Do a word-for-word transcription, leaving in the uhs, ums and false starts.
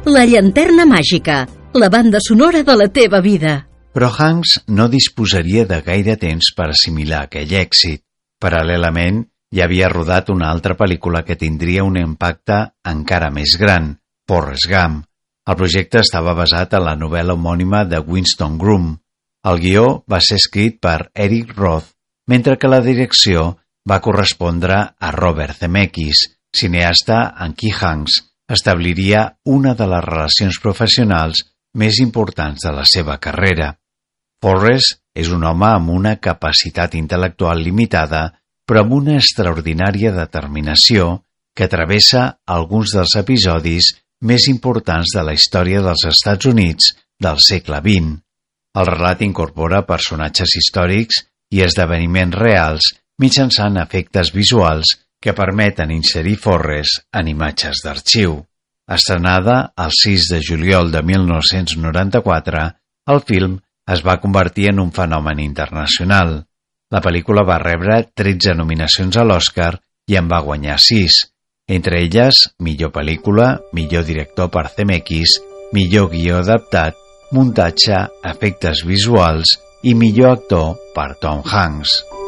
La llanterna màgica, la banda sonora de la teva vida. Però Hanks no disposaria de gaire temps per assimilar aquell èxit. Paral·lelament, ja havia rodat una altra pel·lícula que tindria un impacte encara més gran, Forrest Gump. El projecte estava basat en la novel·la homònima de Winston Groom. El guió va ser escrit per Eric Roth, mentre que la direcció va correspondre a Robert Zemeckis, cineasta en qui Hanks establiria una de les relacions professionals més importants de la seva carrera. Forrest és un home amb una capacitat intel·lectual limitada, però amb una extraordinària determinació que travessa alguns dels episodis més importants de la història dels Estats Units del segle vint. El relat incorpora personatges històrics i esdeveniments reals mitjançant efectes visuals que permeten inserir Forrest en imatges d'arxiu. Estrenada el sis de juliol de mil nou-cents noranta-quatre, el film es va convertir en un fenomen internacional. La pel·lícula va rebre tretze nominacions a l'Oscar i en va guanyar sis, entre elles millor pel·lícula, millor director per Zemeckis, millor guió adaptat, muntatge, efectes visuals i millor actor per Tom Hanks.